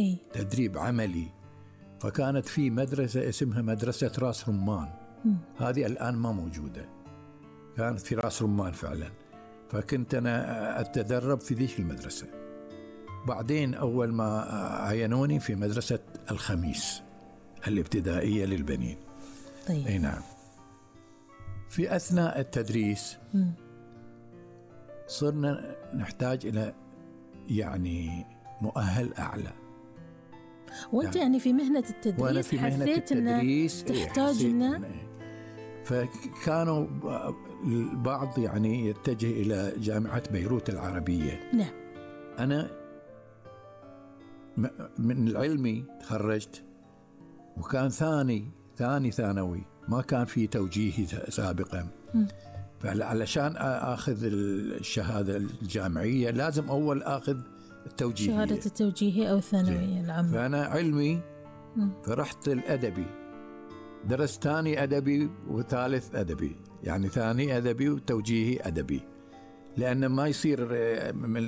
تدريب عملي. فكانت في مدرسة اسمها مدرسة راس رمان، هذه الآن ما موجودة، كانت في راس رمان فعلا. فكنت أنا أتدرب في ذيك المدرسة. بعدين أول ما عينوني في مدرسة الخميس الابتدائية للبنين. طيب. أي نعم. في أثناء التدريس صرنا نحتاج إلى يعني مؤهل أعلى. وأنت يعني في مهنة التدريس، وأنا في مهنة حسيت التدريس أنه تحتاج إنه فكانوا البعض يعني يتجه إلى جامعة بيروت العربية. نعم. أنا من العلمي تخرجت، وكان ثاني ثانوي، ما كان في توجيهي سابقا. فعلشان أخذ الشهادة الجامعية لازم أول أخذ التوجيهية، شهادة التوجيهي أو الثانوية العامة. فأنا علمي فرحت الأدبي، درست ثاني أدبي وثالث أدبي، يعني ثاني أدبي وتوجيهي أدبي، لأن ما يصير